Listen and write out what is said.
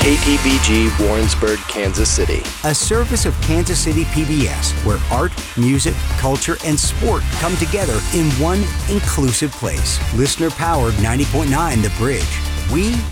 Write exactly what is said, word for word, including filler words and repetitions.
K P B G Warrensburg, Kansas City. A service of Kansas City P B S, where art, music, culture, and sport come together in one inclusive place. Listener-powered ninety point nine The Bridge. We